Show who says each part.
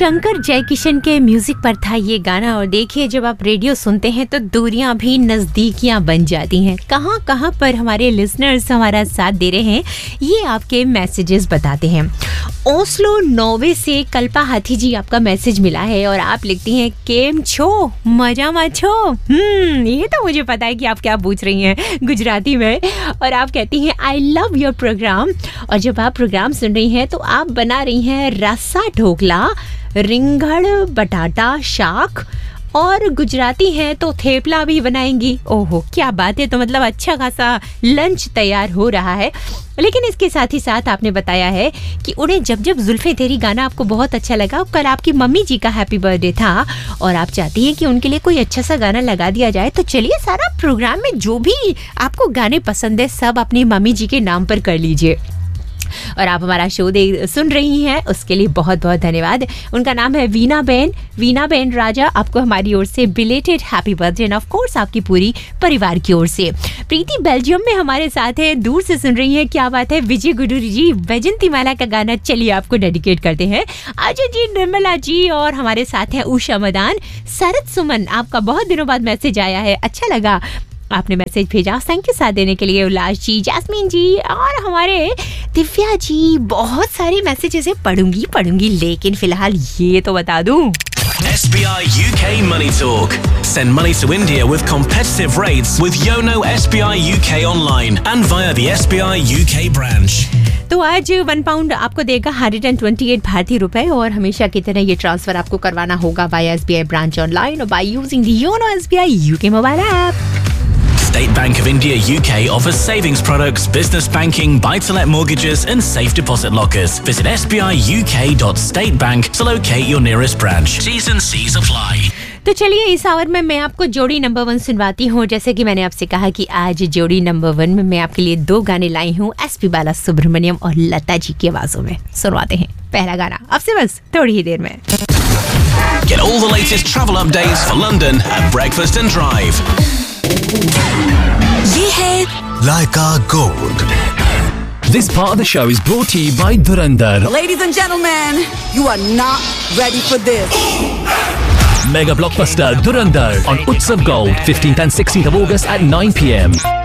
Speaker 1: शंकर जयकिशन के म्यूजिक पर था ये गाना। और देखिए, जब आप रेडियो सुनते हैं तो दूरियां भी नजदीकियां बन जाती हैं। कहां कहां पर हमारे लिसनर्स हमारा साथ दे रहे हैं, ये आपके मैसेजेस बताते हैं। ओस्लो नॉर्वे से कल्पा हाथी जी, आपका मैसेज मिला है और आप लिखती हैं केम छो, मजा मत छो। ये तो मुझे पता है कि आप क्या पूछ रही हैं गुजराती में। और आप कहती हैं आई लव योर प्रोग्राम। और जब आप प्रोग्राम सुन रही हैं तो आप बना रही हैं रसा ढोकला, रिंगड़ बटाटा शाक, और गुजराती हैं तो थेपला भी बनाएंगी। ओहो, क्या बात है। तो मतलब अच्छा खासा लंच तैयार हो रहा है। लेकिन इसके साथ ही साथ आपने बताया है कि उन्हें जब जब जुल्फे तेरी गाना आपको बहुत अच्छा लगा। कल आपकी मम्मी जी का हैप्पी बर्थडे था और आप चाहती हैं कि उनके लिए कोई अच्छा सा गाना लगा दिया जाए। तो चलिए, सारा प्रोग्राम में जो भी आपको गाने पसंद है सब अपनी मम्मी जी के नाम पर कर लीजिए। और आप हमारा शो सुन रही हैं, उसके लिए बहुत बहुत धन्यवाद। उनका नाम है वीना बेन राजा। आपको हमारी ओर से belated happy birthday end of course आपकी पूरी परिवार की ओर से। प्रीति बेल्जियम में हमारे साथ है, दूर से सुन रही हैं। क्या बात है। विजय गुडू जी, वैजंती माला का गाना चलिए आपको डेडिकेट करते हैं। अजय जी, निर्मला जी, और हमारे साथ है उषा मदान। शरद सुमन, आपका बहुत दिनों बाद मैसेज आया है, अच्छा लगा आपने मैसेज भेजा, थैंक यू साथ देने के लिए। उल्लास जी, जैस्मीन जी, और हमारे दिव्या जी। बहुत सारे मैसेजेस पढ़ूंगी, लेकिन फिलहाल ये तो बता दूं।
Speaker 2: SBI UK Money Talk. Send money to India with competitive rates with Yono SBI UK online and via the SBI UK branch.
Speaker 1: तो आज 1 पाउंड आपको देगा 128 भारतीय रुपए। और हमेशा की तरह ये ट्रांसफर आपको करवाना होगा via SBI ब्रांच ऑनलाइन और by using the YONO SBI UK mobile app.
Speaker 2: State Bank of India UK offers savings products, business banking, buy-to-let mortgages and safe deposit lockers. Visit sbiuk.statebank to locate your nearest branch. T's and C's apply.
Speaker 1: तो चलिए, इस our में मैं आपको जोड़ी number 1 सुनवाती हूँ। जैसे कि मैंने आपसे कहा कि आज जोड़ी नंबर 1 में मैं आपके लिए 2 गाने लाई हूँ, एसपी बाला सुब्रमण्यम और लता जी की आवाजों में। सुनवाते हैं पहला गाना आपसे बस थोड़ी ही देर में।
Speaker 2: Get all the latest travel updates for London at Breakfast and Drive.
Speaker 3: ये है
Speaker 4: Laika Gold.
Speaker 5: This part of the show is brought to you by Dhurandhar.
Speaker 3: Ladies and gentlemen, you are not ready for this.
Speaker 5: Mega blockbuster Dhurandhar on Utsav Gold, 15th and 16th of August at 9 p.m.